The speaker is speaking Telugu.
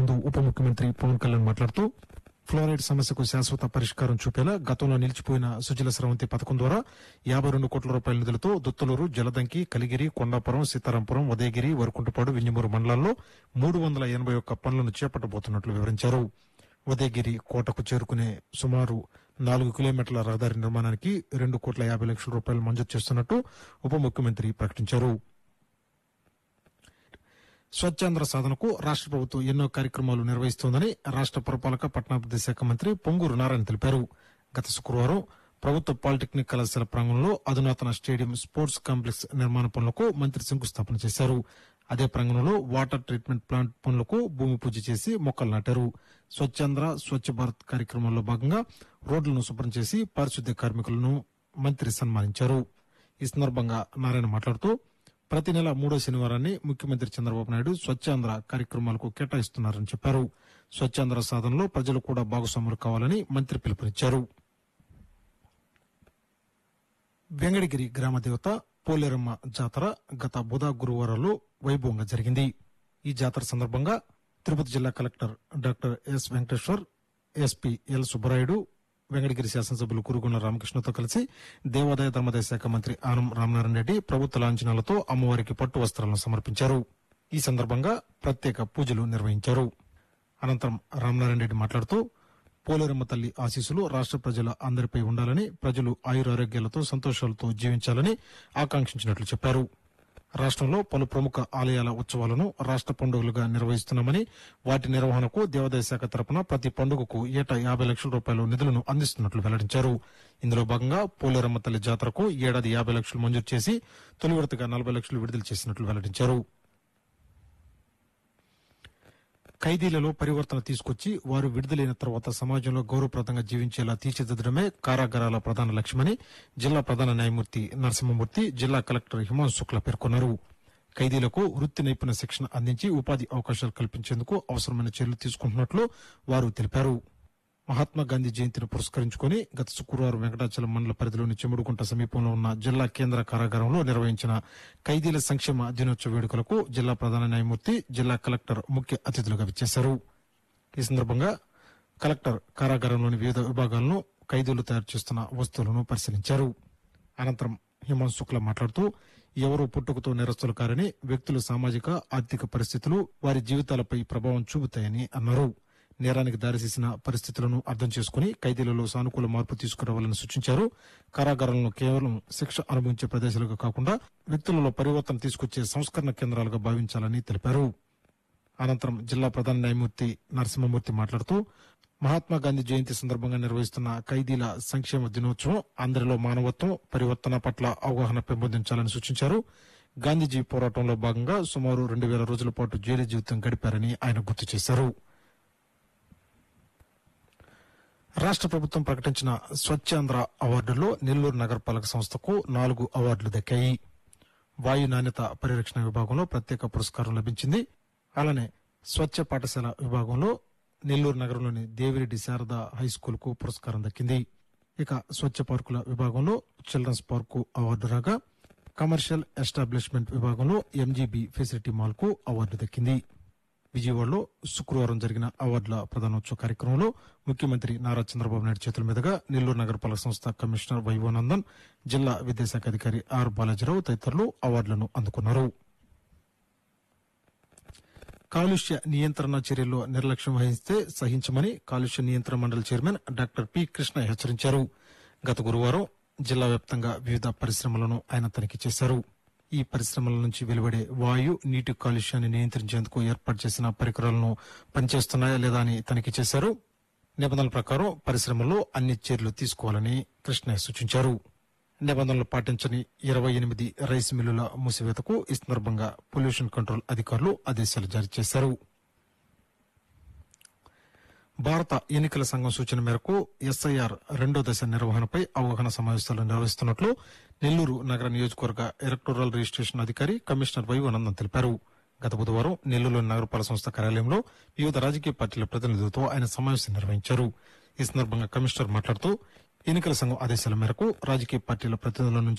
ముందు ఉప ముఖ్యమంత్రి పవన్ కళ్యాణ్ మాట్లాడుతూ ఫ్లోరైడ్ సమస్యకు శాశ్వత పరిష్కారం చూపేలా గతంలో నిలిచిపోయిన సుజల స్రవంతి పథకం ద్వారా 52 కోట్ల రూపాయల నిధులతో దుత్తలూరు, జలదంకి, కలిగిరి, కొండాపురం, సీతారాంపురం, ఉదయగిరి, వరకుంటపాడు, వింజమూరు మండలాల్లో 381 పనులను చేపట్టబోతున్నట్లు వివరించారు. ఉదయగిరి కోటకు చేరుకునే సుమారు 4 కిలోమీటర్ల రహదారి నిర్మాణానికి 2,50,00,000 రూపాయలు మంజూరు చేస్తున్నట్టు ఉప ముఖ్యమంత్రి ప్రకటించారు. స్వచ్ఛాంధ్ర సాధనకు రాష్ట ప్రభుత్వం ఎన్నో కార్యక్రమాలు నిర్వహిస్తోందని రాష్ట పురపాలక పట్టణాభివృద్ది శాఖ మంత్రి పొంగూరు నారాయణ తెలిపారు. గత శుక్రవారం ప్రభుత్వ పాలిటెక్నిక్ కళాశాల ప్రాంగణంలో అధునాతన స్టేడియం, స్పోర్ట్స్ కాంప్లెక్స్ నిర్మాణ పనులకు మంత్రి శంకుస్థాపన చేశారు. అదే ప్రాంగణంలో వాటర్ ట్రీట్మెంట్ ప్లాంట్ పనులకు భూమి పూజ చేసి మొక్కలు నాటారు. స్వచ్ఛాంధ్ర, స్వచ్ఛ భారత్ కార్యక్రమంలో భాగంగా రోడ్లను శుభ్రం చేసి పారిశుద్ధ్య కార్మికులను మంత్రి సన్మానించారు. ఈ సందర్భంగా నారాయణ మాట్లాడుతూ ప్రతి నెల 3వ శనివారాన్ని ముఖ్యమంత్రి చంద్రబాబు నాయుడు స్వచ్ఛాంధ్ర కార్యక్రమాలకు కేటాయిస్తున్నారని చెప్పారు. స్వచ్ఛాంధ్ర సాధనలో ప్రజలు కూడా భాగస్వాములు కావాలని మంత్రి పిలుపునిచ్చారు. వెంగడగిరి గ్రామ దేవత పోలేరమ్మ జాతర గత బుధ, గురువారాల్లో వైభవంగా జరిగింది. ఈ జాతర సందర్భంగా తిరుపతి జిల్లా collector doctor yes Venkateshwar, SP L Subbarayudu, Venkatagiri శాసనసభ్యులు కురుగుల రామకృష్ణతో కలిసి దేవాదాయ ధర్మాదాయ శాఖ మంత్రి ఆనం రామనారాయణ రెడ్డి ప్రభుత్వ లాంఛనాలతో అమ్మవారికి పట్టు వస్త్రాలను సమర్పించారు. ఈ సందర్భంగా ప్రత్యేక పూజలు నిర్వహించారు. అనంతరం రామనారాయణ రెడ్డి మాట్లాడుతూ పోలేరమ్మ తల్లి ఆశీస్సులు రాష్ట ప్రజల అందరిపై ఉండాలని, ప్రజలు ఆయురారోగ్యాలతో సంతోషాలతో జీవించాలని ఆకాంక్షించినట్లు చెప్పారు. రాష్ట్రంలో పలు ప్రముఖ ఆలయాల ఉత్సవాలను రాష్ట్ర పండుగలుగా నిర్వహిస్తున్నామని, వాటి నిర్వహణకు దేవాదాయ శాఖ తరపున ప్రతి పండుగకు ఏటా 50,00,000 రూపాయల నిధులను అందిస్తున్నట్లు వెల్లడించారు. ఇందులో భాగంగా పోలేరమ్మ తల్లి జాతరకు ఏడాది 50,00,000 మంజూరు చేసి తొలి విడతగా 40,00,000 విడుదల చేసినట్లు వెల్లడించారు. ఖైదీలలో పరివర్తన తీసుకొచ్చి వారు విడుదలైన తర్వాత సమాజంలో గౌరవప్రదంగా జీవించేలా తీర్చిదిద్దడమే కారాగారాల ప్రధాన లక్ష్యమని జిల్లా ప్రధాన న్యాయమూర్తి నరసింహమూర్తి, జిల్లా కలెక్టర్ హిమాంశు శుక్లా పేర్కొన్నారు. ఖైదీలకు వృత్తి నైపుణ్య శిక్షణ అందించి ఉపాధి అవకాశాలు కల్పించేందుకు అవసరమైన చర్యలు తీసుకుంటున్నట్లు వారు తెలిపారు. మహాత్మా గాంధీ జయంతిని పురస్కరించుకుని గత శుక్రవారం వెంకటాచలం మండల పరిధిలోని చెముడుగుంట సమీపంలో ఉన్న జిల్లా కేంద్ర కారాగారంలో నిర్వహించిన ఖైదీల సంక్షేమ దినోత్సవ వేడుకలకు జిల్లా ప్రధాన న్యాయమూర్తి, జిల్లా కలెక్టర్ ముఖ్య అతిథులుగా విచ్చేశారు. ఈ సందర్భంగా కలెక్టర్ కారాగారంలోని వివిధ విభాగాలను, ఖైదీలు తయారు చేస్తున్న వస్తువులను పరిశీలించారు. అనంతరం హిమాంశు శుక్లా మాట్లాడుతూ ఎవరూ పుట్టుకతో నేరస్తులు కారని, వ్యక్తుల సామాజిక, ఆర్థిక పరిస్థితులు వారి జీవితాలపై ప్రభావం చూపుతాయని అన్నారు. నేరానికి దారితీసిన పరిస్థితులను అర్థం చేసుకుని ఖైదీలలో సానుకూల మార్పు తీసుకురావాలని సూచించారు. కారాగారాలను కేవలం శిక్ష అనుభవించే ప్రదేశాలుగా కాకుండా వ్యక్తులలో పరివర్తన తీసుకొచ్చే సంస్కరణ కేంద్రాలుగా భావించాలని తెలిపారు. అనంతరం జిల్లా ప్రధాన న్యాయమూర్తి నరసింహమూర్తి మాట్లాడుతూ మహాత్మా గాంధీ జయంతి సందర్భంగా నిర్వహిస్తున్న ఖైదీల సంక్షేమ దినోత్సవం అందరిలో మానవత్వం, పరివర్తన పట్ల అవగాహన పెంపొందించాలని సూచించారు. గాంధీజీ పోరాటంలో భాగంగా సుమారు 2,000 రోజుల పాటు జైలు జీవితం గడిపారని ఆయన గుర్తు చేశారు. రాష్ట ప్రభుత్వం ప్రకటించిన స్వచ్ఛాంధ్ర అవార్డుల్లో నెల్లూరు నగరపాలక సంస్థకు 4 అవార్డులు దక్కాయి. వాయు నాణ్యత పరిరక్షణ విభాగంలో ప్రత్యేక పురస్కారం లభించింది. అలానే స్వచ్ఛ పాఠశాల విభాగంలో నెల్లూరు నగరంలోని దేవిరెడ్డి శారద హైస్కూల్ కు పురస్కారం దక్కింది. ఇక స్వచ్ఛ పార్కుల విభాగంలో చిల్డ్రన్స్ పార్కు అవార్డు రాగా, కమర్షియల్ ఎస్టాబ్లిష్మెంట్ విభాగంలో ఎంజీబీ ఫెసిలిటీ మాల్ కు అవార్డు దక్కింది. విజయవాడలో శుక్రవారం జరిగిన అవార్డుల ప్రదానోత్సవ కార్యక్రమంలో ముఖ్యమంత్రి నారా చంద్రబాబు నాయుడు చేతుల మీదుగా నెల్లూరు నగరపాలక సంస్థ కమిషనర్ వైవోనందన్, జిల్లా విద్యాశాఖ అధికారి ఆర్ బాలాజీరావు తదితరులు అవార్డులను అందుకున్నారు. కాలుష్య నియంత్రణ చర్యల్లో నిర్లక్ష్యం వహిస్తే సహించమని కాలుష్య నియంత్రణ మండలి చైర్మన్ డాక్టర్ పి కృష్ణ హెచ్చరించారు. గత గురువారం జిల్లా వ్యాప్తంగా వివిధ పరిశ్రమలను ఆయన తనిఖీ చేశారు. ఈ పరిశ్రమల నుంచి వెలువడే వాయు, నీటి కాలుష్యాన్ని నియంత్రించేందుకు ఏర్పాటు చేసిన పరికరాలను పనిచేస్తున్నాయా లేదా అని తనిఖీ చేశారు. నిబంధనల ప్రకారం పరిశ్రమల్లో అన్ని చర్యలు తీసుకోవాలని కృష్ణ సూచించారు. నిబంధనలు పాటించని 28 రైస్ మిల్లుల మూసివేతకు ఈ సందర్భంగా పొల్యూషన్ కంట్రోల్ అధికారులు ఆదేశాలు జారీ చేశారు. భారత ఎన్నికల సంఘం సూచన మేరకు ఎస్ఐఆర్ 2వ దశ నిర్వహణపై అవగాహన సమావేశాలు నిర్వహిస్తున్నట్లు నెల్లూరు నగర నియోజకవర్గ ఎలక్టోరల్ రిజిస్ట్రేషన్ అధికారి కమిషనర్ వైవోనందన్ తెలిపారు. గత బుధవారం నెల్లూరులోని నగరపాలక సంస్థ కార్యాలయంలో వివిధ రాజకీయ పార్టీల ప్రతినిధులతో ఆయన సమావేశం నిర్వహించారు. ఈ సందర్భంగా కమిషనర్ మాట్లాడుతూ ఎన్నికల సంఘం ఆదేశాల మేరకు రాజకీయ పార్టీల ప్రతినిధుల నుంచి